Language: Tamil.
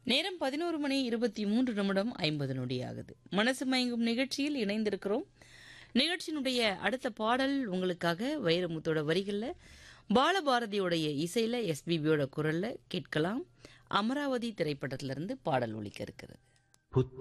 நேரம் 11:23 ஆகுது. மனசு மயங்கும் நிகழ்ச்சியில் இணைந்திருக்கிறோம். நிகழ்ச்சியினுடைய அடுத்த பாடல் உங்களுக்காக வைரமுத்தோட வரிகள்ல, பாலபாரதியோடைய இசையில, எஸ்பிபியோட குரல்ல கேட்கலாம். அமராவதி திரைப்படத்திலிருந்து பாடல் ஒலிக்க இருக்கிறது.